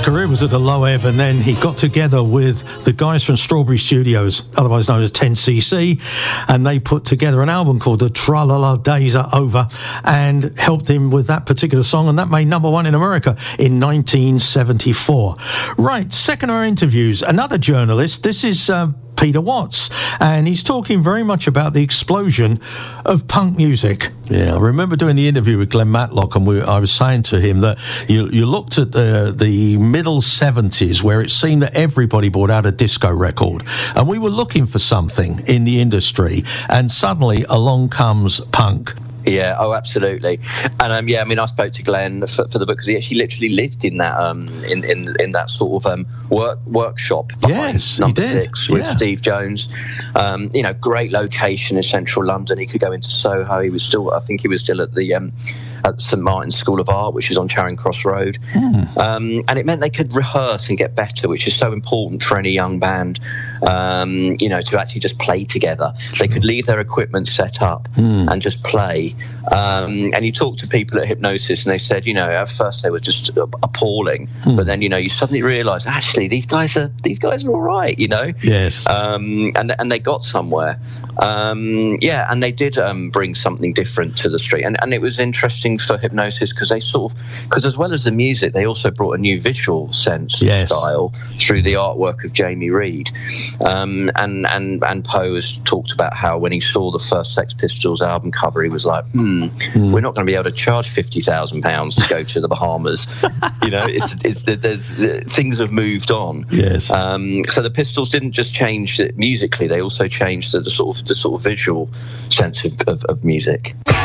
career was at a low ebb, and then he got together with the guys from Strawberry Studios, otherwise known as 10cc, and they put together an album called The Tra-La-La Days Are Over and helped him with that particular song, and that made number one in America in 1974. Right, second of our interviews, another journalist. This is Peter Watts, and he's talking very much about the explosion of punk music. Yeah, I remember doing the interview with Glenn Matlock, and I was saying to him that you looked at the middle 70s, where it seemed that everybody brought out a disco record, and we were looking for something in the industry, and suddenly along comes punk. Yeah, oh, absolutely. And I mean, I spoke to Glenn for the book because he actually literally lived in that in that sort of workshop behind Number 6 with Steve Jones. Great location in central London. He could go into Soho. I think he was still at the at St Martin's School of Art, which is on Charing Cross Road. And it meant they could rehearse and get better, which is so important for any young band, to actually just play together. They could leave their equipment set up and just play. And you talk to people at Hipgnosis and they said, at first they were just appalling, but then, you suddenly realise, actually, these guys are all right, Yes. And they got somewhere. And they did bring something different to the street. And it was interesting for Hipgnosis because because as well as the music, they also brought a new visual sense style through the artwork of Jamie Reed. And Poe has talked about how when he saw the first Sex Pistols album cover, he was like, we're not going to be able to charge £50,000 to go to the Bahamas. Things have moved on. Yes. So the Pistols didn't just change it musically; they also changed the sort of visual sense of music.